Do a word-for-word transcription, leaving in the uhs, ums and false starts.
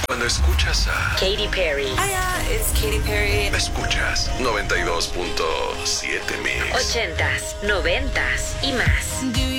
Cuando escuchas a Katy Perry. Hiya, it's Katy Perry. Escuchas noventa y dos punto siete Mix. Ochentas, noventas y más. Do